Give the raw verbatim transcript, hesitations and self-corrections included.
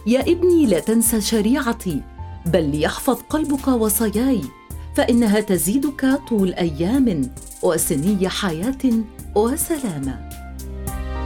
يا ابني لا تنسى شريعتي، بل ليحفظ قلبك وصاياي، فإنها تزيدك طول أيام وسني حياة وسلامة.